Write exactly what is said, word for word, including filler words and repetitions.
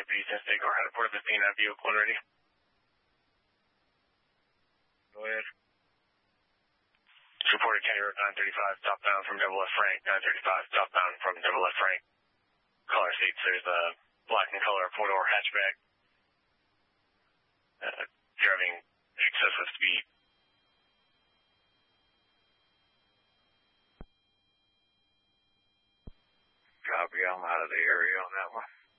deputies in State Car had a port of the scene at vehicle when ready. Go ahead. It's reported County Road nine thirty-five southbound from Double F Frank, nine thirty-five southbound from Double F Frank. Color seats, there's a black in color four-door hatchback. Uh, driving excessive speed. Copy, I'm out of the area on that one.